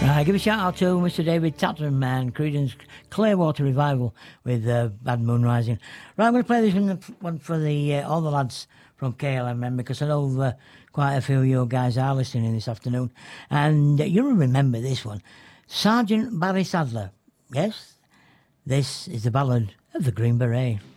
Give a shout out to Mr. David Tatram and Creedence Clearwater Revival with Bad Moon Rising. Right, I'm going to play this one for the all the lads from KLMN because I know quite a few of you guys are listening this afternoon. And you'll remember this one. Sergeant Barry Sadler. Yes, this is the ballad of the Green Beret.